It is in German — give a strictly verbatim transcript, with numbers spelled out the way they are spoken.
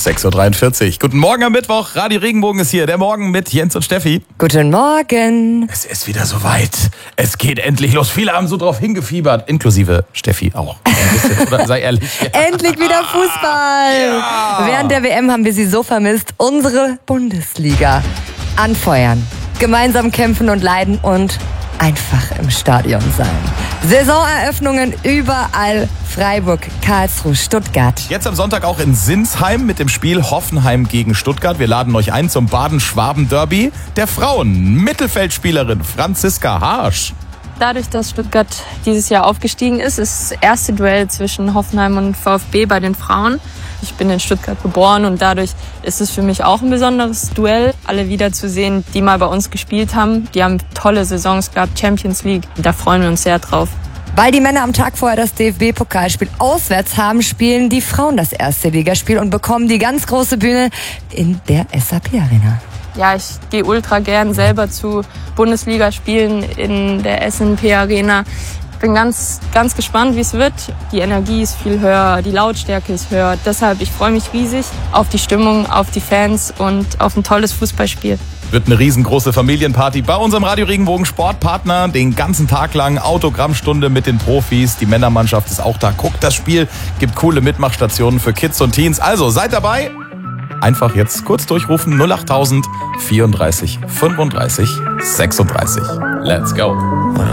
sechs Uhr dreiundvierzig. Guten Morgen am Mittwoch. Radio Regenbogen ist hier. Der Morgen mit Jens und Steffi. Guten Morgen. Es ist wieder soweit. Es geht endlich los. Viele haben so drauf hingefiebert. Inklusive Steffi auch. Ein bisschen, oder? Sei ehrlich. Endlich wieder Fußball. Ja. Während der W M haben wir sie so vermisst. Unsere Bundesliga. Anfeuern, gemeinsam kämpfen und leiden und einfach im Stadion sein. Saisoneröffnungen überall. Freiburg, Karlsruhe, Stuttgart. Jetzt am Sonntag auch in Sinsheim mit dem Spiel Hoffenheim gegen Stuttgart. Wir laden euch ein zum Baden-Schwaben-Derby der Frauen. Mittelfeldspielerin Franziska Harsch. Dadurch, dass Stuttgart dieses Jahr aufgestiegen ist, ist das erste Duell zwischen Hoffenheim und VfB bei den Frauen. Ich bin in Stuttgart geboren und dadurch ist es für mich auch ein besonderes Duell, alle wiederzusehen, die mal bei uns gespielt haben. Die haben tolle Saisons gehabt, Champions League. Da freuen wir uns sehr drauf. Weil die Männer am Tag vorher das D F B-Pokalspiel auswärts haben, spielen die Frauen das erste Ligaspiel und bekommen die ganz große Bühne in der S A P-Arena. Ja, ich gehe ultra gern selber zu Bundesligaspielen in der S N P-Arena. Ich bin ganz, ganz gespannt, wie es wird. Die Energie ist viel höher, die Lautstärke ist höher. Deshalb, ich freue mich riesig auf die Stimmung, auf die Fans und auf ein tolles Fußballspiel. Wird eine riesengroße Familienparty bei unserem Radio Regenbogen Sportpartner. Den ganzen Tag lang Autogrammstunde mit den Profis. Die Männermannschaft ist auch da. Guckt das Spiel. Gibt coole Mitmachstationen für Kids und Teens. Also seid dabei. Einfach jetzt kurz durchrufen. null acht tausend vierunddreißig fünfunddreißig sechsunddreißig. Let's go.